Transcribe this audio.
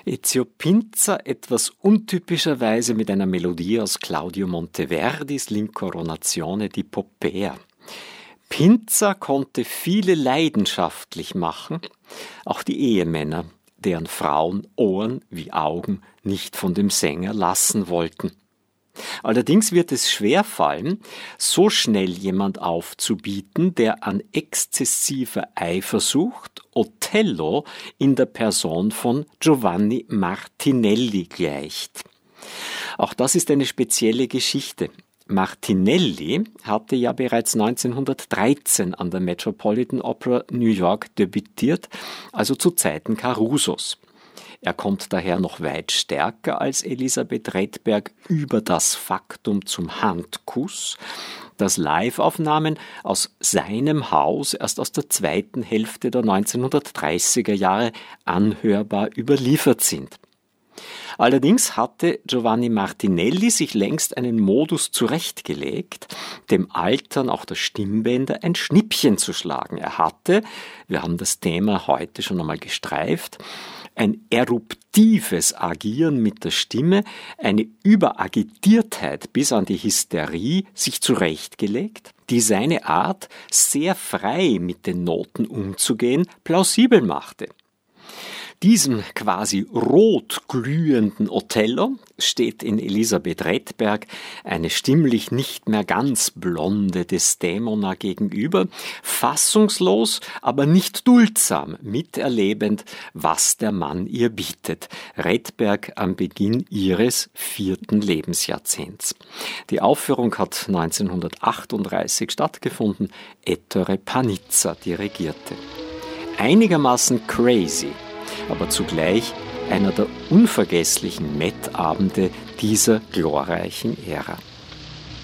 Ezio Pinza etwas untypischerweise mit einer Melodie aus Claudio Monteverdis L'Incoronazione di Poppea. Pinza konnte viele leidenschaftlich machen, auch die Ehemänner, deren Frauen Ohren wie Augen nicht von dem Sänger lassen wollten. Allerdings wird es schwerfallen, so schnell jemand aufzubieten, der an exzessiver Eifersucht Othello in der Person von Giovanni Martinelli gleicht. Auch das ist eine spezielle Geschichte. Martinelli hatte ja bereits 1913 an der Metropolitan Opera New York debütiert, also zu Zeiten Carusos. Er kommt daher noch weit stärker als Elisabeth Redberg über das Faktum zum Handkuss, dass Liveaufnahmen aus seinem Haus erst aus der zweiten Hälfte der 1930er Jahre anhörbar überliefert sind. Allerdings hatte Giovanni Martinelli sich längst einen Modus zurechtgelegt, dem Altern auch der Stimmbänder ein Schnippchen zu schlagen. Er hatte, wir haben das Thema heute schon einmal gestreift, ein eruptives Agieren mit der Stimme, eine Überagitiertheit bis an die Hysterie sich zurechtgelegt, die seine Art, sehr frei mit den Noten umzugehen, plausibel machte. Diesem quasi rot glühenden Othello steht in Elisabeth Redberg eine stimmlich nicht mehr ganz blonde Desdemona gegenüber, fassungslos, aber nicht duldsam, miterlebend, was der Mann ihr bietet. Redberg am Beginn ihres 4. Lebensjahrzehnts. Die Aufführung hat 1938 stattgefunden, Ettore Panizza dirigierte. Einigermaßen crazy, aber zugleich einer der unvergesslichen Met-Abende dieser glorreichen Ära.